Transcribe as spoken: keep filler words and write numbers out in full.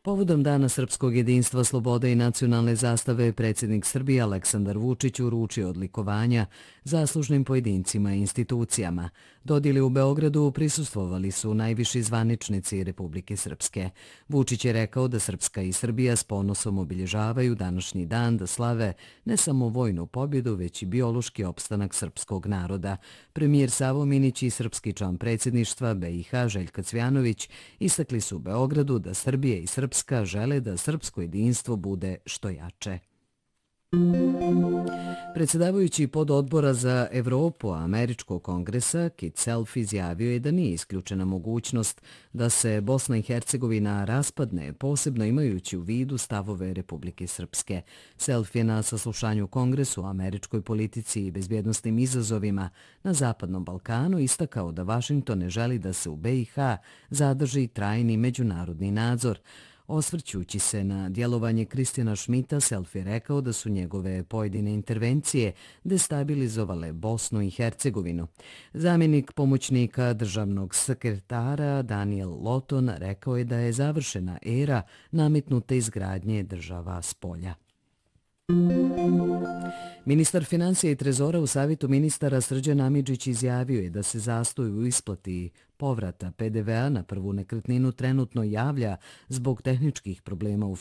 Povodom Dana srpskog jedinstva, slobode i nacionalne zastave, predsjednik Srbije Aleksandar Vučić uručio odlikovanja zaslužnim pojedincima i institucijama. Dodjeli u Beogradu prisustvovali su najviši zvaničnici Republike Srpske. Vučić je rekao da Srpska i Srbija s ponosom obilježavaju današnji dan da slave ne samo vojnu pobjedu, već i biološki opstanak srpskog naroda. Premijer Savo Minić i srpski član predsjedništva B i H Željko Cvjanović istakli su u Beogradu da Srbije i Srpska žele da srpsko jedinstvo bude što jače. Predsjedavajući pododbora za Evropu Američkog kongresa Kit Self izjavio je da nije isključena mogućnost da se Bosna i Hercegovina raspadne, posebno imajući u vidu stavove Republike Srpske. Self je na saslušanju Kongresu o američkoj politici i bezbjednosnim izazovima na Zapadnom Balkanu istakao da Vašington ne želi da se u B i H zadrži trajni međunarodni nadzor. Osvrćući se na djelovanje Kristijana Šmita, Self je rekao da su njegove pojedine intervencije destabilizovale Bosnu i Hercegovinu. Zamjenik pomoćnika državnog sekretara Daniel Loton rekao je da je završena era nametnute izgradnje država s polja. Ministar financija i trezora u savjetu ministara Srđan Amidžić izjavio je da se zastoj u isplati povrata P D V a na prvu nekretninu trenutno javlja zbog tehničkih problema u